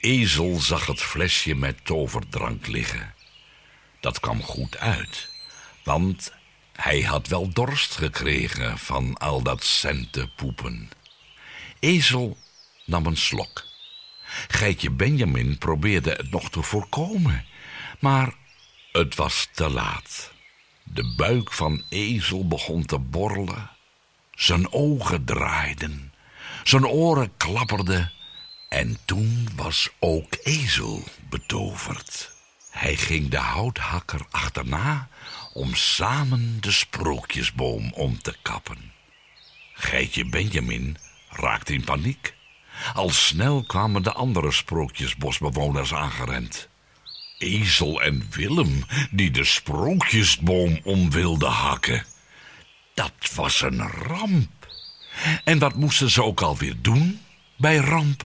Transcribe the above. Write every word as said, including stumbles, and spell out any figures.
Ezel zag het flesje met toverdrank liggen. Dat kwam goed uit, want hij had wel dorst gekregen van al dat centenpoepen. Ezel nam een slok. Geitje Benjamin probeerde het nog te voorkomen, maar het was te laat. De buik van Ezel begon te borrelen. Zijn ogen draaiden, zijn oren klapperden en toen was ook Ezel betoverd. Hij ging de houthakker achterna om samen de sprookjesboom om te kappen. Geitje Benjamin raakte in paniek. Al snel kwamen de andere sprookjesbosbewoners aangerend. Ezel en Willem, die de sprookjesboom om wilden hakken. Dat was een ramp. En wat moesten ze ook alweer doen bij ramp?